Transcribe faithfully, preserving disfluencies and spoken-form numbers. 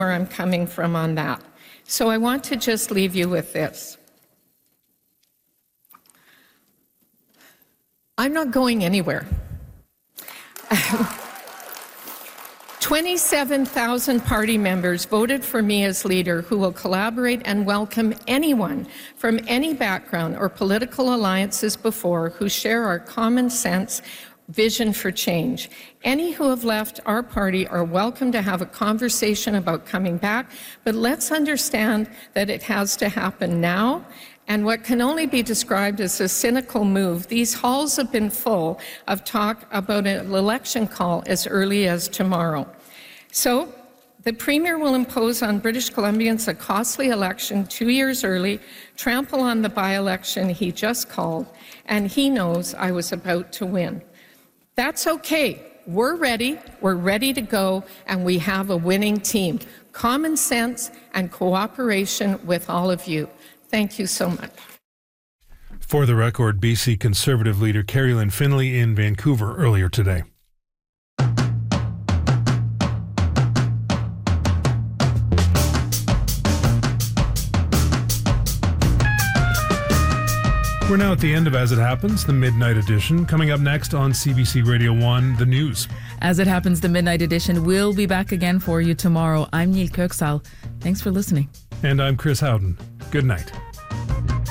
where I'm coming from on that. So I want to just leave you with this. I'm not going anywhere. twenty-seven thousand party members voted for me as leader who will collaborate and welcome anyone from any background or political alliances before who share our common sense vision for change. Any who have left our party are welcome to have a conversation about coming back, but let's understand that it has to happen now. And what can only be described as a cynical move, these halls have been full of talk about an election call as early as tomorrow. So the Premier will impose on British Columbians a costly election two years early, trample on the by-election he just called, and he knows I was about to win. That's okay. We're ready, we're ready to go, and we have a winning team. Common sense and cooperation with all of you. Thank you so much. For the record, B C Conservative leader Kerry Lynn Finlay in Vancouver earlier today. We're now at the end of As It Happens, the Midnight Edition. Coming up next on C B C Radio one, the news. As It Happens, the Midnight Edition will be back again for you tomorrow. I'm Neil Kirksall. Thanks for listening. And I'm Chris Howden. Good night.